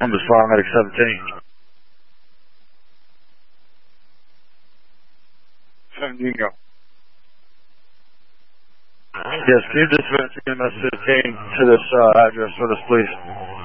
Columbus Paramedic 17. 17, go. Yes, can you dispatch EMS 15 to this address for this, please?